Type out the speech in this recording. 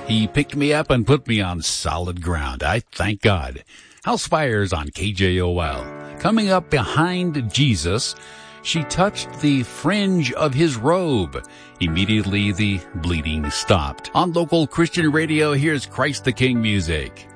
He picked me up and put me on solid ground. I thank God. House Fires on KJOL. Coming up behind Jesus, she touched the fringe of his robe. Immediately the bleeding stopped. On local Christian radio, here's Christ the King music.